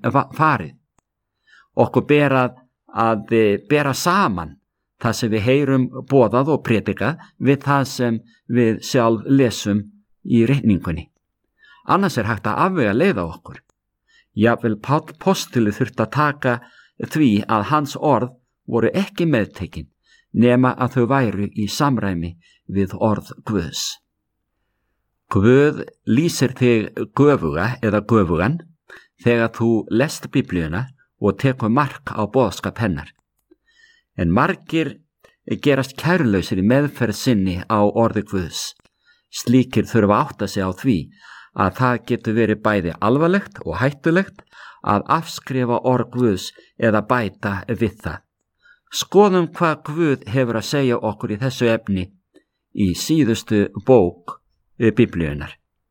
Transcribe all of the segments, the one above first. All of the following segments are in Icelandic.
farið. Okkur ber að bera saman það sem við heyrum boðað og predikað við það sem við sjálf lesum í ritningunni. Annars hægt að afvega leiða okkur. Jafnvel Páll postuli þurfti að taka því að hans orð voru ekki meðtekin nema að þau væru í samræmi við orð Guðs. Guð lýsir þig göfuga eða göfugan þegar þú lest Biblíuna og tekur mark á boðskap hennar. En margir gerast kærulausir í meðferð sinni á orði Guðs. Slíkir þurfa að átta sig á því að það getur verið bæði alvarlegt og hættulegt að afskrifa orð Guðs eða bæta við það. Skoðum hvað Guð hefur að segja okkur í þessu efni í síðustu bók Biblíunnar.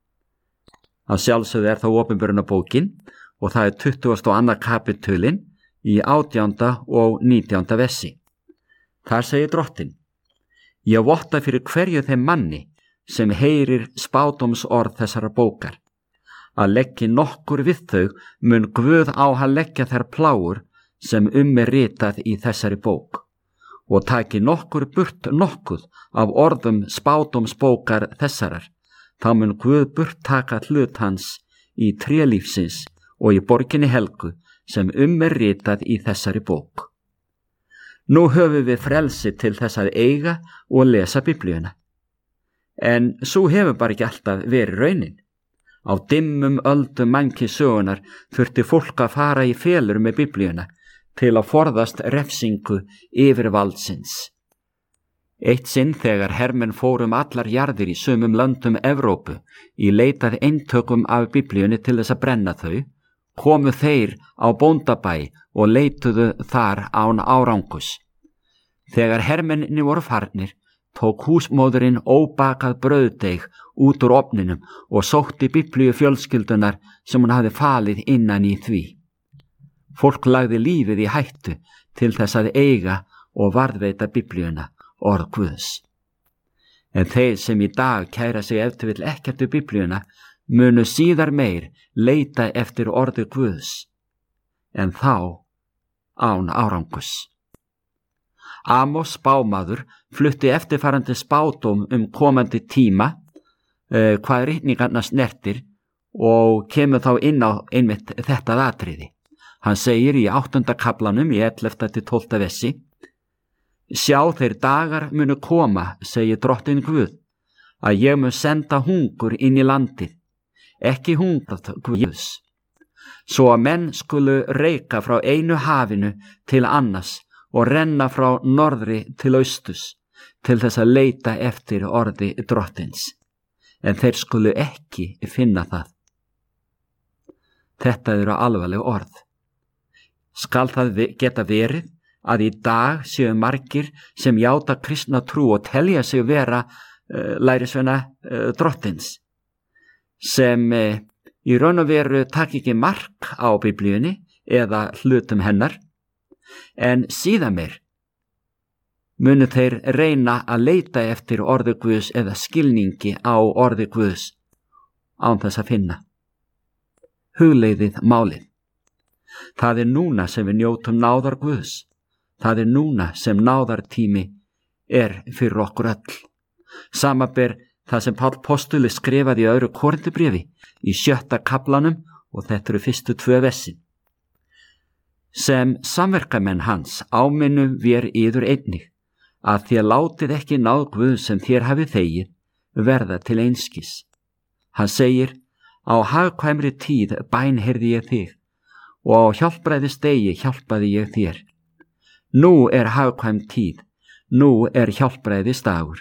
Að sjálfsögðu það opinberunarbókin og það 22. kapitulin í 18. og 19. versi. Þar segir Drottinn: Ég votta fyrir hverju þeim manni sem heyrir spádómsorð þessara bókar, að leggja nokkur við þau mun Guð á að leggja þær plágur sem ritað í þessari bók, og taki nokkur burt nokkuð af orðum spádómsbókar þessarar, þá mun Guð burt taka hlut hans í trélífsins og í borginni helgu sem ritað í þessari bók. Nú höfum við frelsi til þess að eiga og lesa Biblíuna. En svo hefur bara ekki alltaf verið raunin. Á dimmum öldum mannkynssögunnar þurfti fólk að fara í felur með Biblíuna til að forðast refsingu yfirvaldsins. Eitt sinn þegar hermenn fórum allar jarðir í sumum löndum Evrópu í leitað eintökum af Biblíunni til þess að brenna þau, komu þeir á bóndabæ og leituðu þar án árangurs. Þegar hermenninni voru farnir, tók húsmóðurinn óbakað brauðdeig út úr ofninum og sótti Biblíu fjölskyldunar sem hún hafði falið innan í því. Fólk lagði lífið í hættu til þess að eiga og varðveita Biblíuna, orð Guðs. En þeir sem í dag kæra sig ef til vill ekkert við Biblíuna munu síðar meir leita eftir orði Guðs, en þá án árangurs. Amos spámaður flutti eftirfarandi spádóm komandi tíma, hvað ritningarnar snertir, og kemur þá inn á einmitt þetta atriði. Hann segir í 8. kaflanum í 11. til 12. versi: Sjá, þeir dagar munu koma, segir Drottinn Guð, að ég mun senda hungur inn í landið, ekki hungur Guðs, svo að menn skulu reika frá einu hafinu til annars og renna frá norðri til austurs til þess að leita eftir orði Drottins, en þeir skulu ekki finna það. Þetta eru alvarleg orð. Skal það geta verið að í dag séu margir sem játa kristna trú og telja sig vera lærisveina Drottins, sem í raun og veru taki ekki mark á Biblíunni eða hlutum hennar, en síðan meir munu þeir reyna að leita eftir orði Guðs eða skilningi á orði Guðs án þess að finna. Hugleiðið málið. Það núna sem við njótum náðar Guðs. Það núna sem náðartími fyrir okkur öll. Samanber það sem Páll postuli skrifaði í 2. Korintubréfi í 7. kaflanum, og þetta eru fyrstu 2 versin. Sem samverkamenn hans áminnum vér yður einnig, að þér látið ekki náð Guð sem þér hafið þegið verða til einskis. Hann segir: á hagkvæmri tíð bænheyrði ég þig, og á hjálpræðisdegi hjálpaði ég þér. Nú hagkvæm tíð, nú hjálpræðisdagur.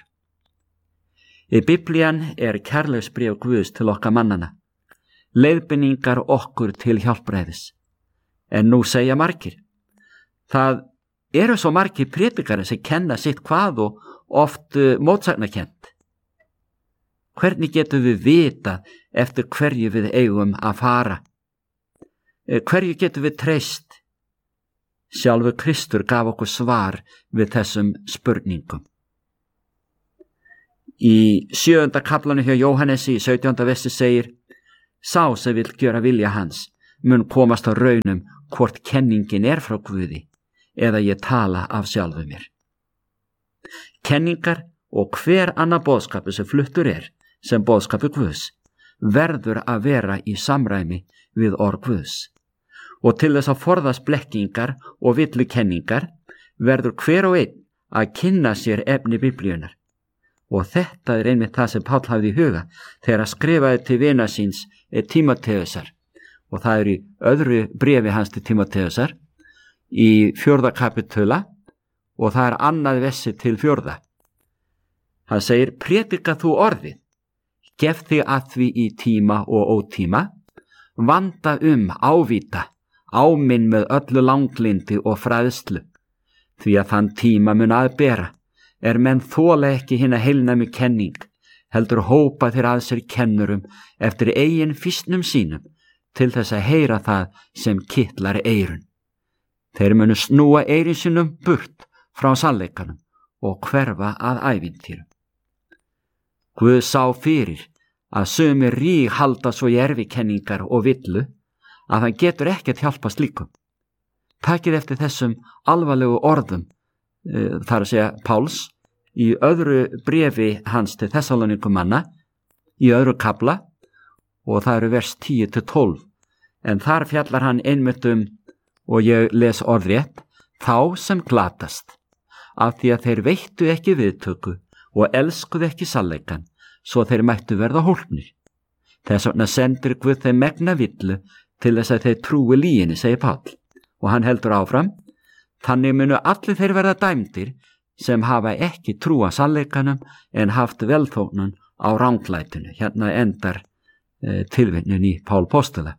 Biblían kærleiksbréf Guðs til okkar mannana, leiðbeiningar okkur til hjálpræðis. En nú segja margir: það eru svo margir predikari sem kenna sitt hvað og oft mótsagnakent. Hvernig getum við vita eftir hverju við eigum að fara? Hverju getum við treyst? Sjálfur Kristur gaf okkur svar við þessum spurningum. Í 7. kaflanu hjá Jóhannesi í 17. versi segir: Sá sem vill gjöra vilja hans mun komast á raunum hvort kenningin frá Guði eða ég tala af sjálfu mér. Kenningar og hver annar boðskapur sem fluttur sem boðskapur Guðs verður að vera í samræmi við orð Guðs. Og til þess að forðast blekkingar og villukenningar verður hver og einn að kynna sér efni Biblíunnar. Og þetta einmitt það sem Páll hafði í huga þegar hann skrifaði til vina síns Tímóteusar. Og það í öðru bréfi hans til Tímóteusar í 4. kapitula og það annað versi til 4. Hann segir, predika þú orðið, gef þig að því í tíma og ótíma, vanda ávíta, áminn með öllu langlindi og fræðslu, því að þann tíma mun að bera, menn þola ekki hina heilnæmu kenning, heldur hópa þeir að sér kennurum eftir eigin fýsnum sínum, til þess að heyra það sem kitlar eyrun. Þeir munu snúa eyrin sínum burt frá sannleikanum og hverfa að ævintýrum. Guð sá fyrir að sumir halda svo í erfikenningar og villu að hann getur ekkert hjálpa slíkum. Takið eftir þessum alvarlegu orðum, þar að segja Páls, í öðru bréfi hans til Þessalónikumanna, í öðru kafla, og það vers 10-12, en þar fjallar hann einmitt og ég les orðrétt, þá sem glatast, af því að þeir veittu ekki viðtöku og elskuðu ekki sannleikann, svo þeir mættu verða hólpnir. Þess vegna sendir Guð þeim megna villu til þess að þeir trúi lyginni, segir Páll. Og hann heldur áfram, þannig munu allir þeir verða dæmdir sem hafa ekki trúa sannleikanum en haft velþóknun á ranglætinu. Hérna endar tilvitnun í Pál postula.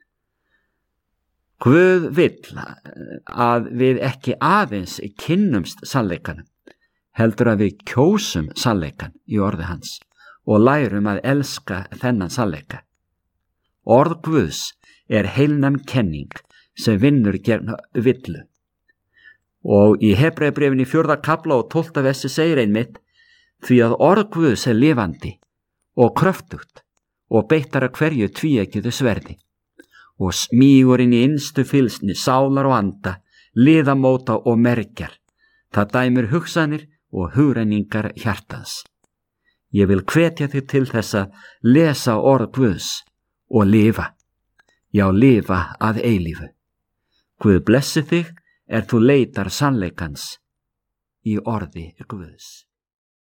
Guð vill að við ekki aðeins kynnumst sannleikanum, heldur að við kjósum sannleikan í orði hans og lærum að elska þennan sannleika. Orð Guðs heilnæm kenning sem vinnur gegn villu. Og í Hebreabréfinu í 4. kafla og 12. versi segir einmitt, því að orð Guðs lifandi og kröftugt og beittar að hverju tvíeggjuðu sverði og smígur inn í innstu fylsni sálar og anda, liðamóta og mergjar. Það dæmir hugsanir og hugrenningar hjartans. Ég vil hvetja þig til þess að lesa orð Guðs og lifa. Já, lifa að eilífu. Guð blessi þig þú leitar sannleikans í orði Guðs.